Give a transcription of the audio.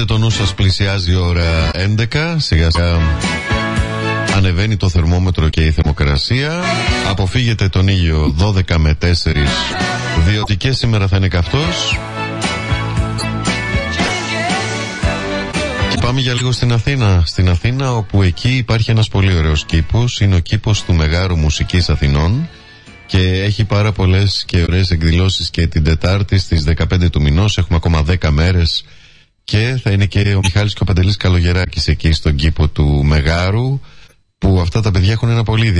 Έχετε το νου σας, πλησιάζει η ώρα 11. Σιγά σιγά ανεβαίνει το θερμόμετρο και η θερμοκρασία. Αποφύγετε τον ήλιο 12 με 4, διότι και σήμερα θα είναι καυτός. Και πάμε για λίγο στην Αθήνα. Στην Αθήνα, όπου εκεί υπάρχει ένας πολύ ωραίος κήπος. Είναι ο κήπος του Μεγάρου Μουσικής Αθηνών και έχει πάρα πολλές και ωραίες εκδηλώσεις και την Τετάρτη στις 15 του μηνός. Έχουμε ακόμα 10 μέρες και θα είναι και ο Μιχάλης και ο Παντελής Καλογεράκης εκεί στον κήπο του Μεγάρου, που αυτά τα παιδιά έχουν ένα πολύ